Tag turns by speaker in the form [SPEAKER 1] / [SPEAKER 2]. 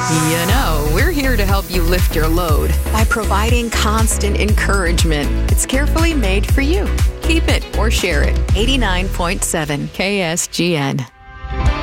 [SPEAKER 1] You know, we're here to help you lift your load by providing constant encouragement. It's carefully made for you. Keep it or share it. 89.7 KSGN.